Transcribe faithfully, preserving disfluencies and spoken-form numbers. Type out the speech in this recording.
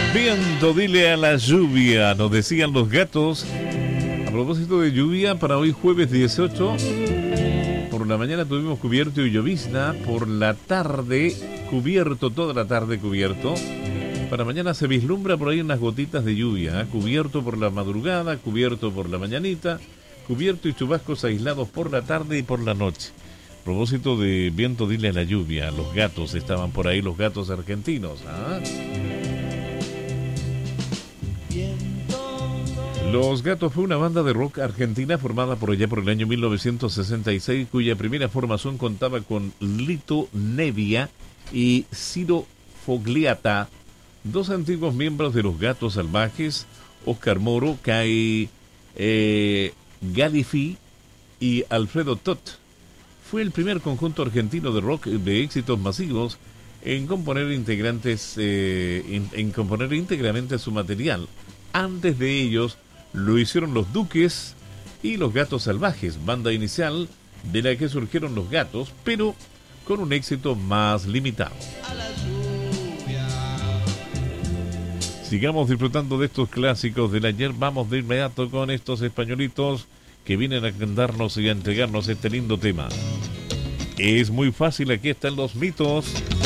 Viento, dile a la lluvia, nos decían los gatos. A propósito de lluvia, para hoy jueves dieciocho, por la mañana tuvimos cubierto y llovizna, por la tarde cubierto, toda la tarde cubierto. Para mañana se vislumbra por ahí unas gotitas de lluvia, ¿eh? Cubierto por la madrugada, cubierto por la mañanita, cubierto y chubascos aislados por la tarde y por la noche. A propósito de viento, dile a la lluvia, los gatos estaban por ahí, los gatos argentinos, ¿ah? Los Gatos fue una banda de rock argentina formada por allá por el año mil novecientos sesenta y seis, cuya primera formación contaba con Lito Nebbia y Ciro Fogliata, dos antiguos miembros de los Gatos Salvajes, Oscar Moro, Kai eh, Galifi y Alfredo Tot. Fue el primer conjunto argentino de rock de éxitos masivos en componer integrantes eh, en, en componer íntegramente su material. Antes de ellos lo hicieron los Duques y los Gatos Salvajes, banda inicial de la que surgieron los Gatos, pero con un éxito más limitado. Sigamos disfrutando de estos clásicos del ayer. Vamos de inmediato con estos españolitos que vienen a cantarnos y a entregarnos este lindo tema. Es muy fácil, aquí están los mitos.